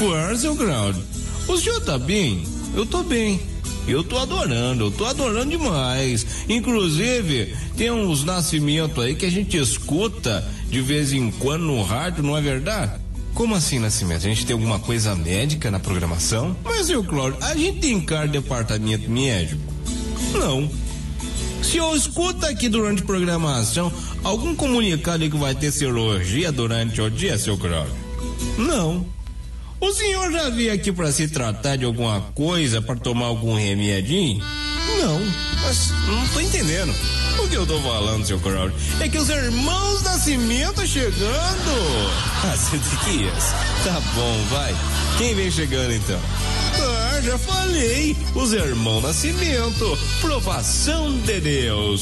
Ué, seu Claudio, o senhor tá bem? Eu tô bem. Eu tô adorando demais. Inclusive, tem uns nascimentos aí que a gente escuta de vez em quando no rádio, não é verdade? Como assim nascimento? A gente tem alguma coisa médica na programação? Mas, seu Claudio, a gente tem cara de departamento médico? Não. Se eu escuto aqui durante a programação algum comunicado aí que vai ter cirurgia durante o dia, seu Claudio? Não. O senhor já veio aqui para se tratar de alguma coisa, para tomar algum remedinho? Não. Mas não tô entendendo. O que eu tô falando, seu Claudio? É que os irmãos Nascimento chegando. Ah, Cedequias. Tá bom, vai. Quem vem chegando então? Ah, já falei. Os irmãos Nascimento. Provação de Deus.